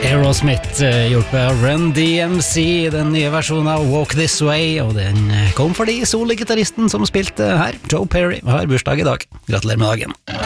Aerosmith hjulpet av Run DMC, den nye versjonen av Walk This Way, og den kom fordi sologitaristen som spilte her, Joe Perry, har bursdag i dag. Gratulerer med dagen.